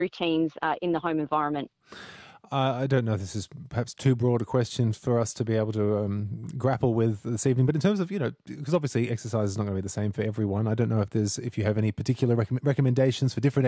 routines in the home environment. I don't know if this is perhaps too broad a question for us to be able to grapple with this evening, but in terms of, because obviously exercise is not going to be the same for everyone. I don't know if you have any particular recommendations for different